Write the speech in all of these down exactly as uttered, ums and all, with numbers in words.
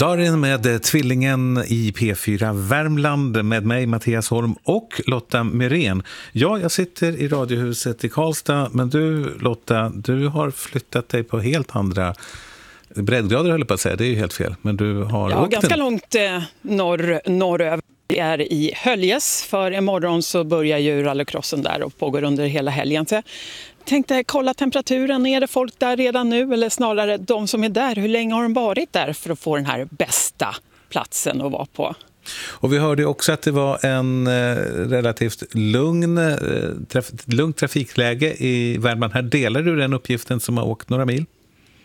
Darin med Tvillingen i P fyra Värmland med mig Mattias Holm och Lotta Myrén. Ja, jag sitter i Radiohuset i Karlstad, men du Lotta, du har flyttat dig på helt andra breddgrader, höll jag på att säga. Det är ju helt fel, men du har ja, åkt ganska en... långt eh, norr, norröver. Det är i Höljes, för imorgon så börjar ju rallycrossen där och pågår under hela helgen. Så jag tänkte kolla temperaturen, är det folk där redan nu eller snarare de som är där? Hur länge har de varit där för att få den här bästa platsen att vara på? Och vi hörde också att det var en eh, relativt lugn, eh, traf, lugnt trafikläge i Värmland. Här delar du den uppgiften som har åkt några mil?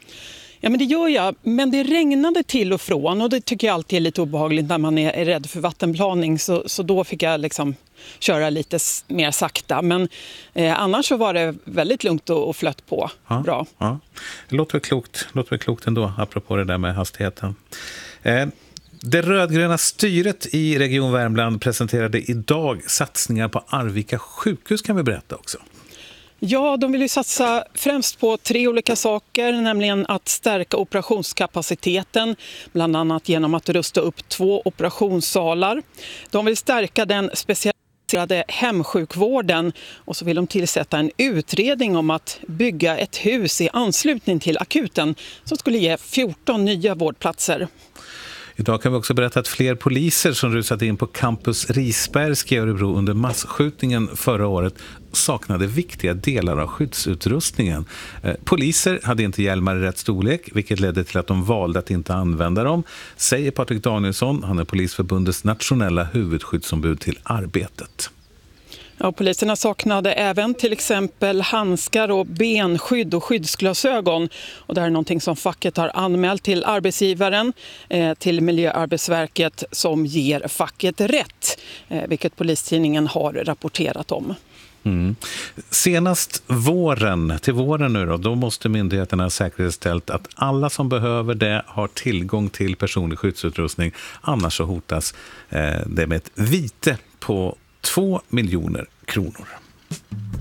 Ja, men det gör jag. Men det regnade till och från och det tycker jag alltid är lite obehagligt när man är, är rädd för vattenplaning. Så, så då fick jag liksom köra lite s- mer sakta. Men eh, annars så var det väldigt lugnt och, och flött på. Ja, bra. Ja. Det låter väl klokt, låter väl klokt ändå, apropå det där med hastigheten. Eh, det rödgröna styret i Region Värmland presenterade idag satsningar på Arvika sjukhus, kan vi berätta också. Ja, de vill ju satsa främst på tre olika saker, nämligen att stärka operationskapaciteten, bland annat genom att rusta upp två operationssalar. De vill stärka den specialiserade hemsjukvården och så vill de tillsätta en utredning om att bygga ett hus i anslutning till akuten som skulle ge fjorton nya vårdplatser. Idag kan vi också berätta att fler poliser som rusat in på campus Risbergsk i Örebro under massskjutningen förra året saknade viktiga delar av skyddsutrustningen. Eh, poliser hade inte hjälmar i rätt storlek, vilket ledde till att de valde att inte använda dem, säger Patrik Danielsson. Han är Polisförbundets nationella huvudskyddsombud till Arbetet. Ja, poliserna saknade även till exempel handskar och benskydd och skyddsglasögon. Och det här är någonting som facket har anmält till arbetsgivaren, eh, till Miljöarbetsverket, som ger facket rätt, eh, vilket Polistidningen har rapporterat om. Mm. Senast våren, till våren nu då, då måste myndigheterna ha säkerställt att alla som behöver det har tillgång till personlig skyddsutrustning. Annars så hotas eh, det med ett vite på två miljoner kronor.